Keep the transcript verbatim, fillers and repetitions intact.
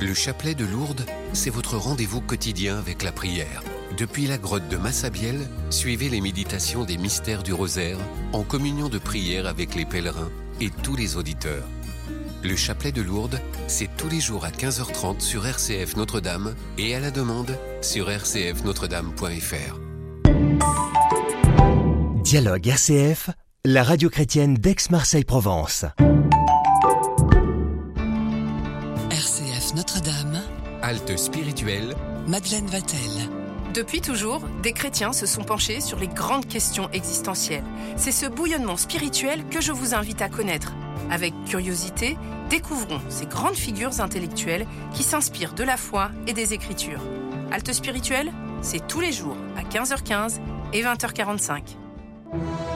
Le chapelet de Lourdes, c'est votre rendez-vous quotidien avec la prière. Depuis la grotte de Massabielle, suivez les méditations des mystères du rosaire en communion de prière avec les pèlerins et tous les auditeurs. Le chapelet de Lourdes, c'est tous les jours à quinze heures trente sur R C F Notre-Dame et à la demande sur r c f notre dame point f r. Dialogue R C F, la radio chrétienne d'Aix-Marseille-Provence. R C F Notre-Dame, Halte spirituelle, Madeleine Vatel. Depuis toujours, des chrétiens se sont penchés sur les grandes questions existentielles. C'est ce bouillonnement spirituel que je vous invite à connaître. Avec curiosité, découvrons ces grandes figures intellectuelles qui s'inspirent de la foi et des Écritures. Halte spirituelle, c'est tous les jours à quinze heures quinze et vingt heures quarante-cinq.